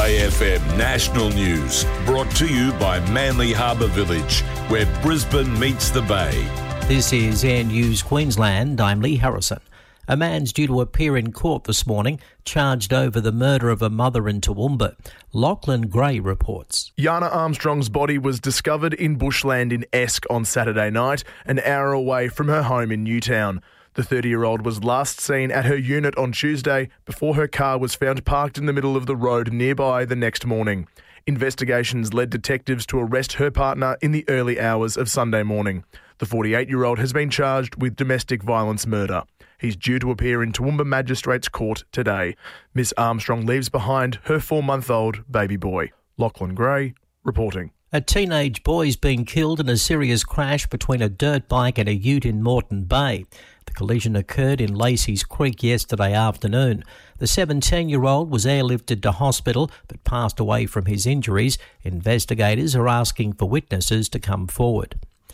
Bay FM National News, brought to you by Manly Harbour Village, where Brisbane meets the Bay. This is Air News Queensland. I'm Lee Harrison. A man's due to appear in court this morning, charged over the murder of a mother in Toowoomba. Lachlan Gray reports. Yana Armstrong's body was discovered in bushland in Esk on Saturday night, an hour away from her home in Newtown. The 30-year-old was last seen at her unit on Tuesday before her car was found parked in the middle of the road nearby the next morning. Investigations led detectives to arrest her partner in the early hours of Sunday morning. The 48-year-old has been charged with domestic violence murder. He's due to appear in Toowoomba Magistrates Court today. Miss Armstrong leaves behind her 4-month-old baby boy. Lachlan Gray reporting. A teenage boy's been killed in a serious crash between a dirt bike and a ute in Moreton Bay. The collision occurred in Lacey's Creek yesterday afternoon. The 17-year-old was airlifted to hospital but passed away from his injuries. Investigators are asking for witnesses to come forward.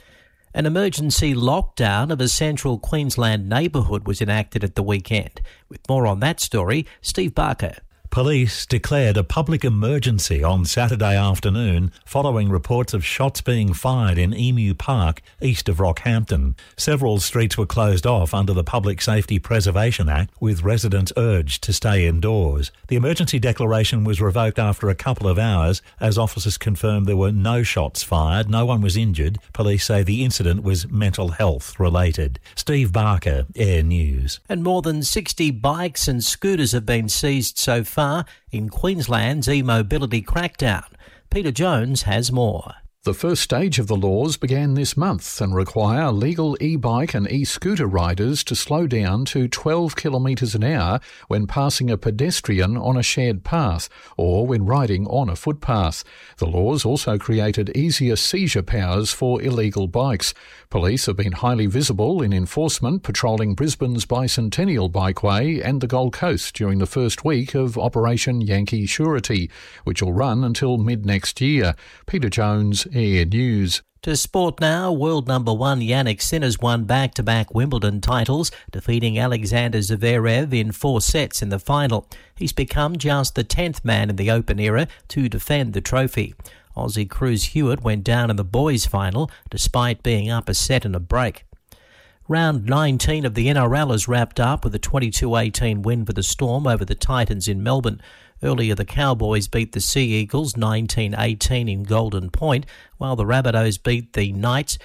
An emergency lockdown of a central Queensland neighbourhood was enacted at the weekend. With more on that story, Steve Barker. Police declared a public emergency on Saturday afternoon following reports of shots being fired in Emu Park, east of Rockhampton. Several streets were closed off under the Public Safety Preservation Act, with residents urged to stay indoors. The emergency declaration was revoked after a couple of hours as officers confirmed there were no shots fired, no one was injured. Police say the incident was mental health related. Steve Barker, Air News. And more than 60 bikes and scooters have been seized so far in Queensland's e-mobility crackdown. Peter Jones has more. The first stage of the laws began this month and require legal e-bike and e-scooter riders to slow down to 12 kilometres an hour when passing a pedestrian on a shared path or when riding on a footpath. The laws also created easier seizure powers for illegal bikes. Police have been highly visible in enforcement, patrolling Brisbane's Bicentennial Bikeway and the Gold Coast during the first week of Operation Yankee Surety, which will run until mid-next year. Peter Jones, Air News. To sport now, world number one Jannik Sinner's won back-to-back Wimbledon titles, defeating Alexander Zverev in 4 sets in the final. He's become just the 10th man in the Open era to defend the trophy. Aussie Cruz Hewitt went down in the boys' final despite being up a set and a break. Round 19 of the NRL is wrapped up with a 22-18 win for the Storm over the Titans in Melbourne. Earlier, the Cowboys beat the Sea Eagles 19-18 in Golden Point, while the Rabbitohs beat the Knights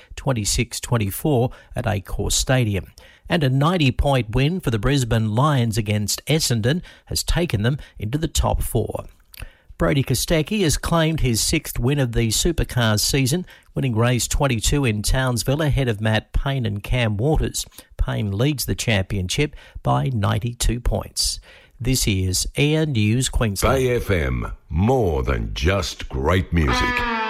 26-24 at Accor Stadium. And a 90-point win for the Brisbane Lions against Essendon has taken them into the top 4. Brody Kostecki has claimed his 6th win of the Supercars season, winning race 22 in Townsville ahead of Matt Payne and Cam Waters. Payne leads the championship by 92 points. This is Air News Queensland. Bay FM, more than just great music.